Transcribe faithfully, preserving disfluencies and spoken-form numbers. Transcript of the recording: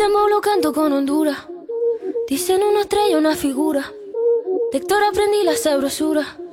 dembow lo canto con Honduras. Dicen una estrella, una figura. De Héctor aprendí la sabrosura.